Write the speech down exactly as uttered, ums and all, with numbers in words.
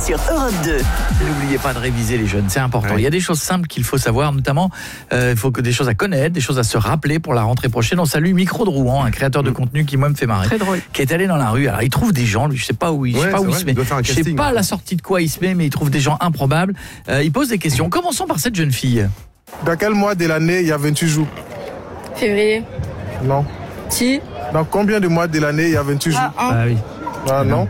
sur Europe deux. N'oubliez pas de réviser les jeunes, c'est important. Oui. Il y a des choses simples qu'il faut savoir, notamment euh, il faut que des choses à connaître, des choses à se rappeler pour la rentrée prochaine. On salue Micro de Rouen, un créateur de contenu qui moi me fait marrer. Très drôle. Qui est allé dans la rue. Alors il trouve des gens, lui, je sais pas où il, ouais, je sais pas où vrai, il se met. il Je sais pas hein. la sortie de quoi il se met, mais il trouve des gens improbables. Euh, il pose des questions. Commençons par cette jeune fille. Dans quel mois de l'année il y a vingt-huit jours? Février. Non. Si. Dans combien de mois de l'année il y a vingt-huit jours? Ah, Ah oui. Ah non.